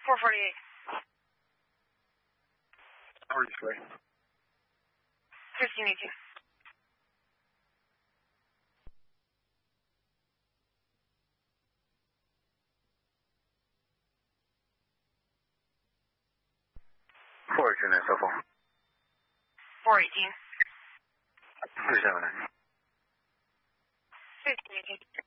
448. 43. 1518. Fortune and so forth. 418. 37. 1518.